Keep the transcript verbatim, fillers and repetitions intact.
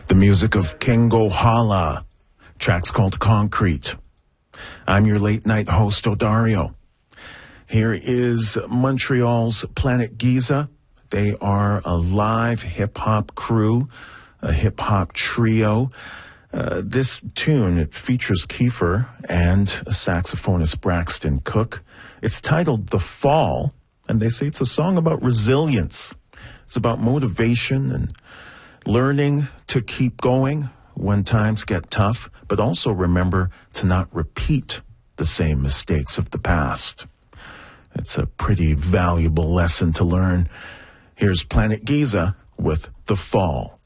The music of Kengo Hala. Track's called Concrete. I'm your late night host, Odario. Here is Montreal's Planet Giza. They are a live hip-hop crew, a hip-hop trio. Uh, this tune, it features Kiefer and saxophonist Braxton Cook. It's titled The Fall, and they say it's a song about resilience. It's about motivation and learning to keep going when times get tough, but also remember to not repeat the same mistakes of the past. It's a pretty valuable lesson to learn. Here's Planet Giza with The Fall.